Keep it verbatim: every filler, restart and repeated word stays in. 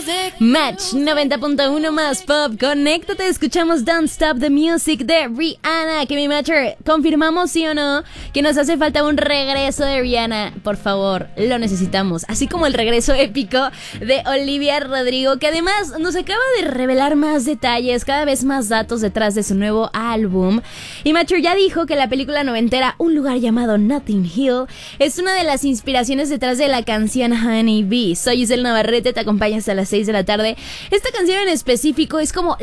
Match noventa punto uno más pop. Conéctate, escuchamos Don't Stop the Music de Rihanna. Que mi Matcher, ¿confirmamos sí o no que nos hace falta un regreso de Rihanna? Por favor, lo necesitamos. Así como el regreso épico de Olivia Rodrigo, que además nos acaba de revelar más detalles, cada vez más datos detrás de su nuevo álbum. Y Matcher ya dijo que la película noventera Un lugar llamado Notting Hill es una de las inspiraciones detrás de la canción Honey Bee. Soy Isel Navarrete, te acompaño hasta las seis de la tarde. Esta canción en específico es como